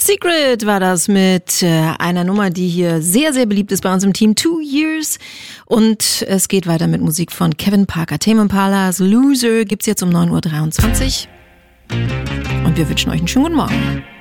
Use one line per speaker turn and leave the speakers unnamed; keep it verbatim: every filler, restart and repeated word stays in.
Secret war das mit äh, einer Nummer, die hier sehr, sehr beliebt ist bei uns im Team, Two Years. Und es geht weiter mit Musik von Kevin Parker. Tame Impala's Loser gibt's jetzt um neun Uhr dreiundzwanzig. Und wir wünschen euch einen schönen guten Morgen.